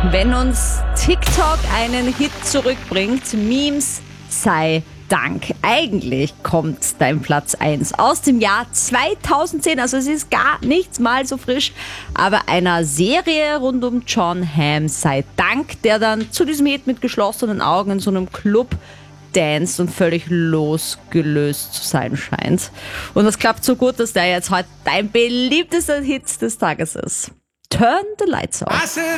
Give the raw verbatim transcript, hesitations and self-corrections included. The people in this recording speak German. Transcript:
Wenn uns TikTok einen Hit zurückbringt, Memes sei Dank. Eigentlich kommt dein Platz eins aus dem Jahr zweitausendzehn, also es ist gar nichts mal so frisch, aber einer Serie rund um Jon Hamm sei Dank, der dann zu diesem Hit mit geschlossenen Augen in so einem Club danced und völlig losgelöst zu sein scheint. Und das klappt so gut, dass der jetzt heute dein beliebtester Hit des Tages ist. Turn the Lights Off.